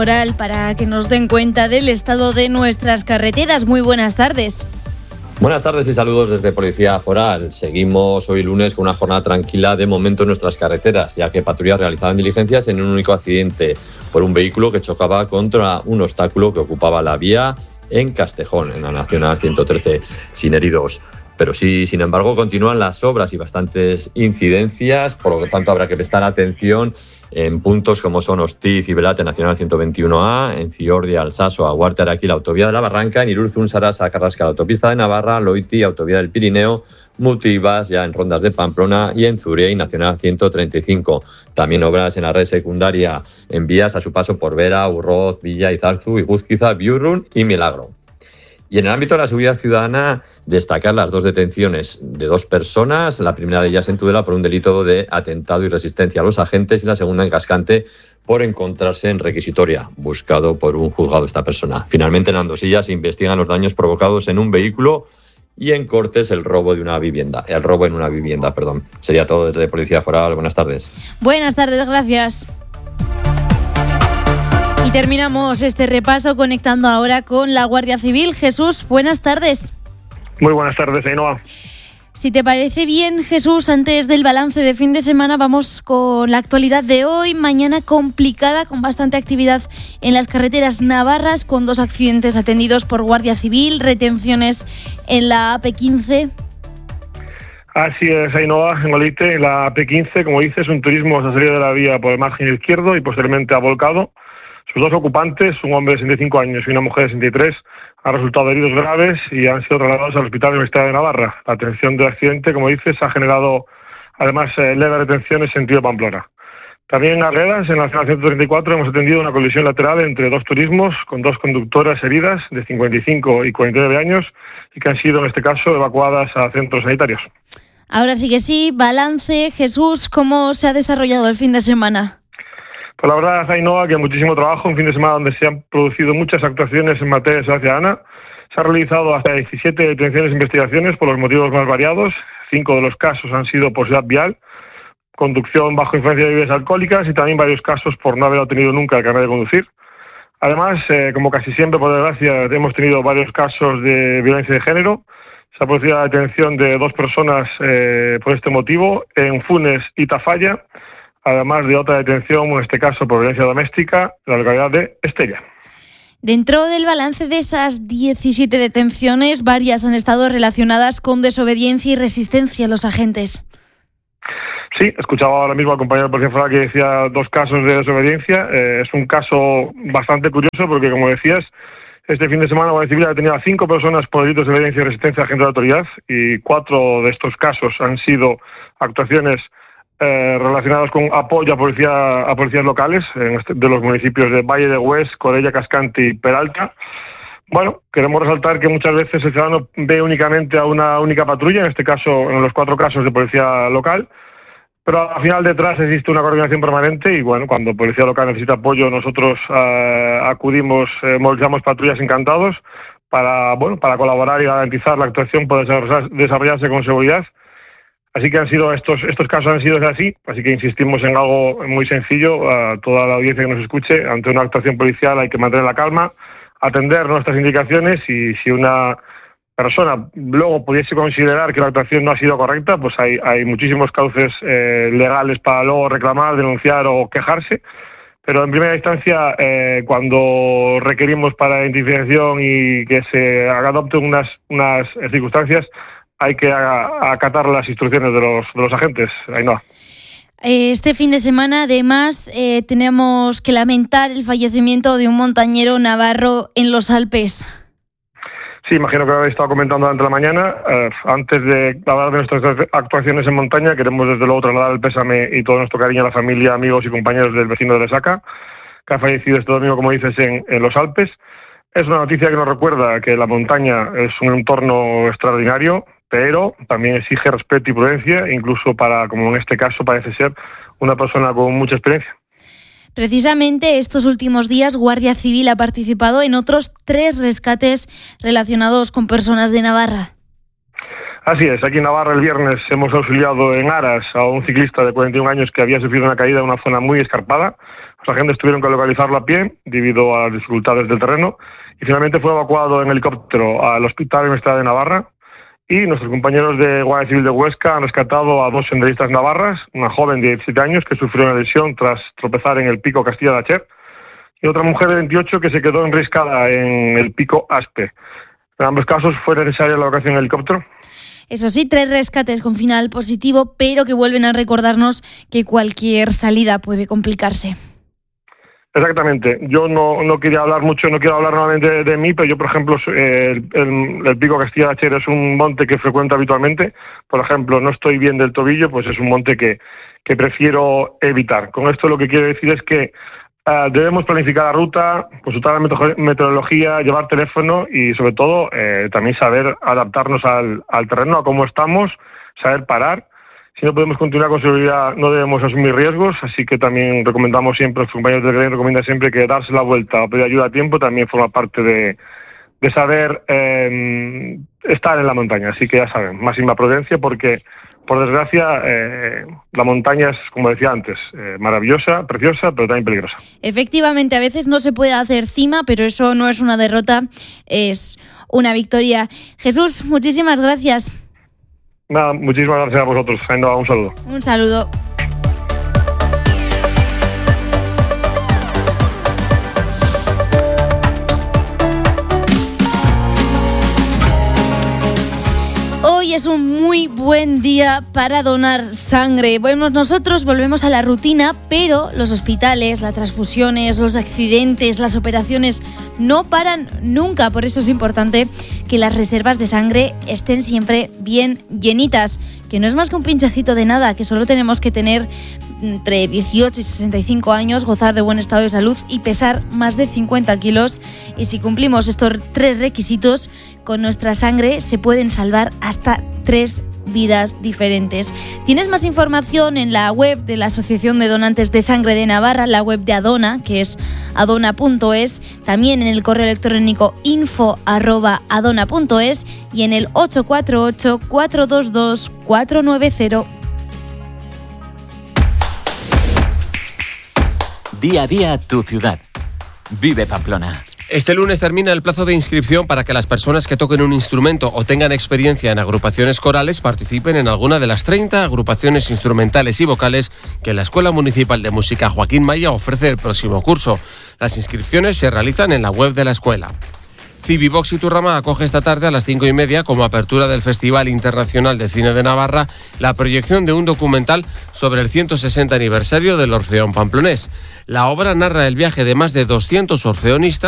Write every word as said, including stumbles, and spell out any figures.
Para que nos den cuenta del estado de nuestras carreteras. Muy buenas tardes. Buenas tardes y saludos desde Policía Foral. Seguimos hoy lunes con una jornada tranquila de momento en nuestras carreteras, ya que patrullas realizaban diligencias en un único accidente por un vehículo que chocaba contra un obstáculo que ocupaba la vía en Castejón, en la Nacional ciento trece, sin heridos. Pero sí, sin embargo, continúan las obras y bastantes incidencias, por lo tanto habrá que prestar atención en puntos como son Hostiz y Belate, Nacional ciento veintiuno A, en Ciordia, Alsaso, Aguarte, Araquí, la Autovía de la Barranca, en Irurzun, Sarasa, Carrasca, la Autopista de Navarra, Loiti, Autovía del Pirineo, Mutibas, ya en Rondas de Pamplona, y en Zuriei, Nacional ciento treinta y cinco. También obras en la red secundaria en vías a su paso por Vera, Urroz, Villa, Izarzu, Iguzquiza, Biurrun y Milagro. Y en el ámbito de la seguridad ciudadana, destacar las dos detenciones de dos personas, la primera de ellas en Tudela por un delito de atentado y resistencia a los agentes y la segunda en Cascante por encontrarse en requisitoria, buscado por un juzgado esta persona. Finalmente en Andosilla se investigan los daños provocados en un vehículo y en Cortes el robo de una vivienda, el robo en una vivienda, perdón. Sería todo desde Policía Foral. Buenas tardes. Buenas tardes, gracias. Y terminamos este repaso conectando ahora con la Guardia Civil. Jesús, buenas tardes. Muy buenas tardes, Ainhoa. Si te parece bien, Jesús, antes del balance de fin de semana, vamos con la actualidad de hoy. Mañana complicada, con bastante actividad en las carreteras navarras, con dos accidentes atendidos por Guardia Civil, retenciones en la A P quince. Así es, Ainhoa, en Olite, en la A P quince, como dices, un turismo se ha salido de la vía por el margen izquierdo y posteriormente ha volcado. Sus dos ocupantes, un hombre de sesenta y cinco años y una mujer de sesenta y tres, han resultado heridos graves y han sido trasladados al Hospital Universitario de Navarra. La atención del accidente, como dices, ha generado además eh, leve retención en sentido Pamplona. También en Arguedas, en la Nacional ciento treinta y cuatro, hemos atendido una colisión lateral entre dos turismos con dos conductoras heridas de cincuenta y cinco y cuarenta y nueve años y que han sido, en este caso, evacuadas a centros sanitarios. Ahora sí que sí, balance. Jesús, ¿cómo se ha desarrollado el fin de semana? Pues la verdad, Ainhoa, que muchísimo trabajo, un fin de semana donde se han producido muchas actuaciones en materia de seguridad ciudadana. Se han realizado hasta diecisiete detenciones e investigaciones por los motivos más variados. Cinco de los casos han sido por seguridad vial, conducción bajo influencia de bebidas alcohólicas y también varios casos por no haber obtenido nunca el carnet de conducir. Además, eh, como casi siempre, por desgracia, hemos tenido varios casos de violencia de género. Se ha producido la detención de dos personas eh, por este motivo en Funes y Tafalla, además de otra detención, en este caso por violencia doméstica, en la localidad de Estella. Dentro del balance de esas diecisiete detenciones, varias han estado relacionadas con desobediencia y resistencia a los agentes. Sí, escuchaba ahora mismo al compañero de Policía Foral que decía dos casos de desobediencia. Eh, es un caso bastante curioso porque, como decías, este fin de semana la Guardia Civil ha detenido a cinco personas por delitos de obediencia y resistencia a agentes de autoridad y cuatro de estos casos han sido actuaciones Eh, relacionados con apoyo a, policía, a policías locales en este, de los municipios de Valle de Hues, Corella, Cascante y Peralta. Bueno, queremos resaltar que muchas veces el ciudadano ve únicamente a una única patrulla, en este caso, en los cuatro casos de policía local, pero al final detrás existe una coordinación permanente y bueno, cuando policía local necesita apoyo, nosotros eh, acudimos, eh, movilizamos patrullas encantados para, bueno, para colaborar y garantizar la actuación pueda desarrollarse con seguridad. Así que han sido estos estos casos han sido así, así que insistimos en algo muy sencillo a toda la audiencia que nos escuche. Ante una actuación policial hay que mantener la calma, atender nuestras indicaciones y si una persona luego pudiese considerar que la actuación no ha sido correcta, pues hay, hay muchísimos cauces eh, legales para luego reclamar, denunciar o quejarse. Pero en primera instancia, eh, cuando requerimos para identificación y que se adopten unas, unas circunstancias, hay que acatar las instrucciones de los, de los agentes. Ainhoa. Este fin de semana, además, eh, tenemos que lamentar el fallecimiento de un montañero navarro en los Alpes. Sí, imagino que habéis estado comentando durante la mañana. Eh, antes de hablar de nuestras actuaciones en montaña, queremos desde luego trasladar el pésame y todo nuestro cariño a la familia, amigos y compañeros del vecino de Lesaca, que ha fallecido este domingo, como dices, en, en los Alpes. Es una noticia que nos recuerda que la montaña es un entorno extraordinario, pero también exige respeto y prudencia, incluso para, como en este caso parece ser, una persona con mucha experiencia. Precisamente estos últimos días Guardia Civil ha participado en otros tres rescates relacionados con personas de Navarra. Así es, aquí en Navarra el viernes hemos auxiliado en Aras a un ciclista de cuarenta y un años que había sufrido una caída en una zona muy escarpada. Los agentes tuvieron que localizarlo a pie debido a las dificultades del terreno y finalmente fue evacuado en helicóptero al Hospital Universidad de Navarra. Y nuestros compañeros de Guardia Civil de Huesca han rescatado a dos senderistas navarras, una joven de diecisiete años que sufrió una lesión tras tropezar en el pico Castilla de Acher y otra mujer de veintiocho que se quedó enriscada en el pico Aspe. En ambos casos fue necesaria la evacuación en helicóptero. Eso sí, tres rescates con final positivo, pero que vuelven a recordarnos que cualquier salida puede complicarse. Exactamente. Yo no, no quería hablar mucho, no quiero hablar nuevamente de, de mí, pero yo, por ejemplo, eh, el, el, el pico Castilla de Acher es un monte que frecuento habitualmente. Por ejemplo, no estoy bien del tobillo, pues es un monte que, que prefiero evitar. Con esto lo que quiero decir es que uh, debemos planificar la ruta, consultar la meteorología, llevar teléfono y, sobre todo, eh, también saber adaptarnos al, al terreno, a cómo estamos, saber parar. Si no podemos continuar con seguridad, no debemos asumir riesgos, así que también recomendamos siempre, los compañeros de Green recomiendan siempre que darse la vuelta o pedir ayuda a tiempo también forma parte de, de saber eh, estar en la montaña. Así que ya saben, máxima prudencia porque, por desgracia, eh, la montaña es, como decía antes, eh, maravillosa, preciosa, pero también peligrosa. Efectivamente, a veces no se puede hacer cima, pero eso no es una derrota, es una victoria. Jesús, muchísimas gracias. Nada, muchísimas gracias a vosotros. Ainhoa, un saludo. Un saludo. Hoy es un muy buen día para donar sangre. Bueno, nosotros volvemos a la rutina, pero los hospitales, las transfusiones, los accidentes, las operaciones no paran nunca. Por eso es importante que las reservas de sangre estén siempre bien llenitas, que no es más que un pinchacito de nada, que solo tenemos que tener entre dieciocho y sesenta y cinco años, gozar de buen estado de salud y pesar más de cincuenta kilos. Y si cumplimos estos tres requisitos, con nuestra sangre se pueden salvar hasta tres vidas diferentes. Tienes más información en la web de la Asociación de Donantes de Sangre de Navarra, la web de Adona, que es adona punto es, también en el correo electrónico info arroba adona punto es y en el ocho cuatro ocho, cuatro dos dos, cuatro nueve cero. Día a día tu ciudad. Vive Pamplona. Este lunes termina el plazo de inscripción para que las personas que toquen un instrumento o tengan experiencia en agrupaciones corales participen en alguna de las treinta agrupaciones instrumentales y vocales que la Escuela Municipal de Música Joaquín Maya ofrece el próximo curso. Las inscripciones se realizan en la web de la escuela. Cibivox Iturrama acoge esta tarde a las cinco y media, como apertura del Festival Internacional de Cine de Navarra, la proyección de un documental sobre el ciento sesenta aniversario del Orfeón Pamplonés. La obra narra el viaje de más de doscientos orfeonistas